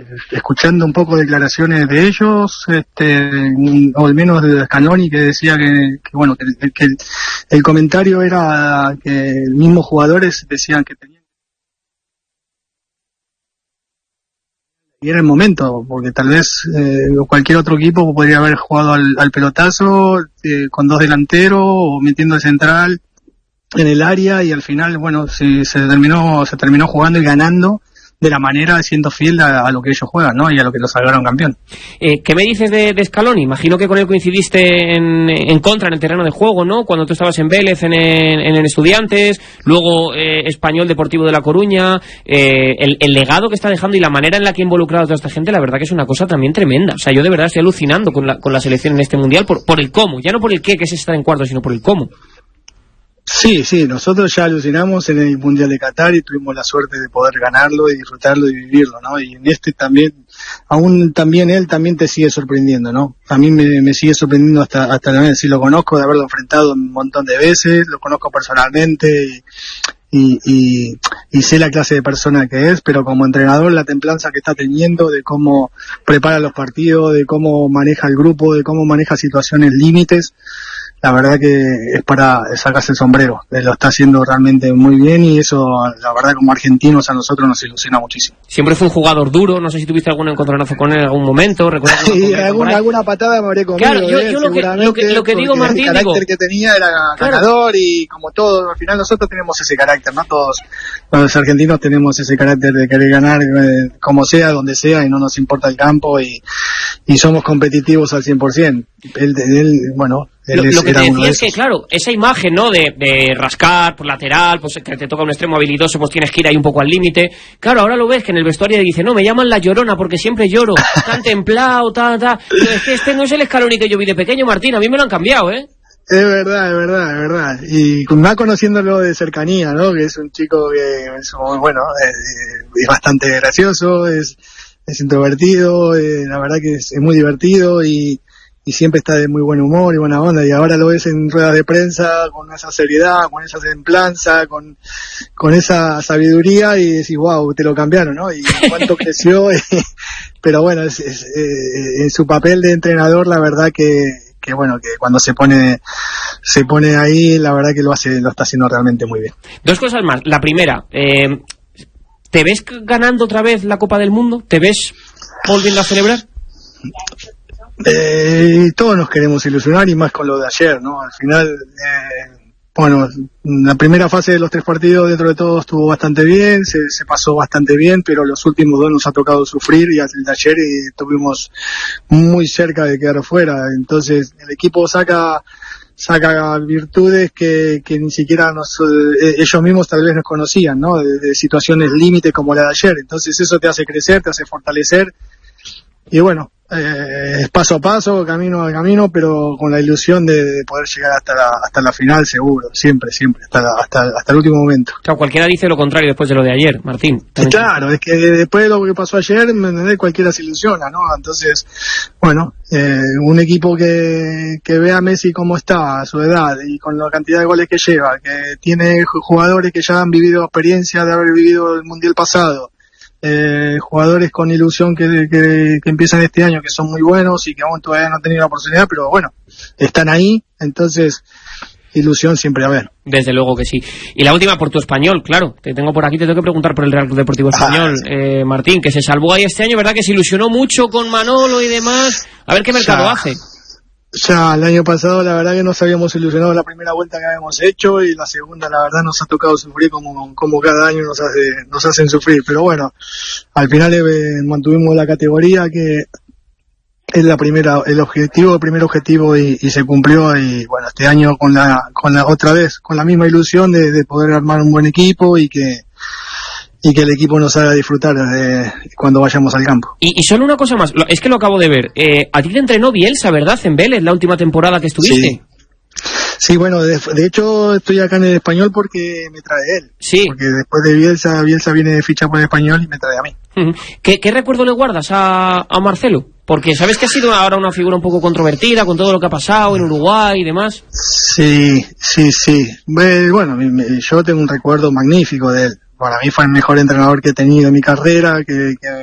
escuchando un poco declaraciones de ellos, o al menos de Scaloni, que decía que el comentario era que los mismos jugadores decían que tenían. Y era el momento, porque tal vez cualquier otro equipo podría haber jugado al pelotazo con 2 delanteros o metiendo el central en el área, y al final, se terminó jugando y ganando de la manera siendo fiel a lo que ellos juegan, ¿no? Y a lo que los sacaron campeón. ¿Qué me dices de Scaloni? Imagino que con él coincidiste en contra en el terreno de juego, ¿no? Cuando tú estabas en Vélez, en Estudiantes, luego Español Deportivo de La Coruña, el legado que está dejando y la manera en la que ha involucrado a toda esta gente, la verdad que es una cosa también tremenda. O sea, yo de verdad estoy alucinando con la selección en este mundial por el cómo, ya no por el qué, que es estar en cuartos, sino por el cómo. Sí, nosotros ya alucinamos en el Mundial de Qatar y tuvimos la suerte de poder ganarlo y disfrutarlo y vivirlo, ¿no? Y en este también, él también te sigue sorprendiendo, ¿no? A mí me sigue sorprendiendo hasta la vez, sí lo conozco, de haberlo enfrentado un montón de veces, lo conozco personalmente y sé la clase de persona que es, pero como entrenador la templanza que está teniendo, de cómo prepara los partidos, de cómo maneja el grupo, de cómo maneja situaciones límites, la verdad que es para sacarse el sombrero. Lo está haciendo realmente muy bien y eso, la verdad, como argentinos a nosotros nos ilusiona muchísimo. Siempre fue un jugador duro, no sé si tuviste algún encontronazo con él en algún momento. Sí, alguna patada me habré comido. Claro, yo lo que digo, Martín, el carácter que tenía era ganador, y como todo, al final nosotros tenemos ese carácter, ¿no? Todos los argentinos tenemos ese carácter de querer ganar como sea, donde sea, y no nos importa el campo, y somos competitivos al 100%. Él lo que te decía es que, claro, esa imagen, ¿no? De rascar por lateral, pues que te toca un extremo habilidoso, pues tienes que ir ahí un poco al límite. Claro, ahora lo ves que en el vestuario dice, no, me llaman la Llorona porque siempre lloro, tan templado, Pero es que este no es el Scaloni que yo vi de pequeño, Martín, a mí me lo han cambiado, ¿eh? Es verdad. Y más conociéndolo de cercanía, ¿no? Que es un chico que es bastante gracioso, es introvertido, la verdad que es muy divertido y siempre está de muy buen humor y buena onda, y ahora lo ves en ruedas de prensa con esa seriedad, con esa templanza, con esa sabiduría, y decís, wow, te lo cambiaron, ¿no? Y cuánto creció, pero bueno, en su papel de entrenador, la verdad que cuando se pone ahí, la verdad que lo está haciendo realmente muy bien. 2 cosas más. La primera, ¿te ves ganando otra vez la Copa del Mundo? ¿Te ves volviendo a celebrar? Todos nos queremos ilusionar, y más con lo de ayer, ¿no? Al final, la primera fase de los 3 partidos dentro de todo estuvo bastante bien, se pasó bastante bien, pero los últimos 2 nos ha tocado sufrir, y el de ayer estuvimos muy cerca de quedar fuera. Entonces el equipo saca virtudes que ni siquiera ellos mismos tal vez nos conocían, ¿no? De situaciones límites como la de ayer. Entonces eso te hace crecer, te hace fortalecer, y es paso a paso, camino a camino, pero con la ilusión de poder llegar hasta la final, seguro, siempre, hasta el último momento. Claro, cualquiera dice lo contrario después de lo de ayer, Martín. Claro, es que después de lo que pasó ayer, cualquiera se ilusiona, ¿no? Entonces, un equipo que ve a Messi como está, a su edad, y con la cantidad de goles que lleva, que tiene jugadores que ya han vivido experiencia de haber vivido el Mundial pasado, jugadores con ilusión que empiezan este año, que son muy buenos y que aún todavía no han tenido la oportunidad, pero están ahí, entonces ilusión siempre va a haber. Desde luego que sí. Y la última, por tu Español, claro, te tengo por aquí, te tengo que preguntar por el Real Club Deportivo Español, sí. Martín, que se salvó ahí este año, ¿verdad? Que se ilusionó mucho con Manolo y demás, a ver qué mercado hace. Ya, el año pasado la verdad que nos habíamos ilusionado la primera vuelta que habíamos hecho, y la segunda la verdad nos ha tocado sufrir como cada año nos hacen sufrir, pero al final mantuvimos la categoría, que es el primer objetivo y se cumplió, y este año con la otra vez, con la misma ilusión de poder armar un buen equipo y que el equipo nos haga disfrutar cuando vayamos al campo. Y solo una cosa más, es que lo acabo de ver. A ti te entrenó Bielsa, ¿verdad? En Vélez, la última temporada que estuviste. Sí, de hecho estoy acá en el Español porque me trae él. Sí. Porque después de Bielsa viene de ficha por el Español y me trae a mí. ¿Qué recuerdo le guardas a Marcelo? Porque sabes que ha sido ahora una figura un poco controvertida con todo lo que ha pasado en Uruguay y demás. Sí. Yo tengo un recuerdo magnífico de él. Para mí fue el mejor entrenador que he tenido en mi carrera, que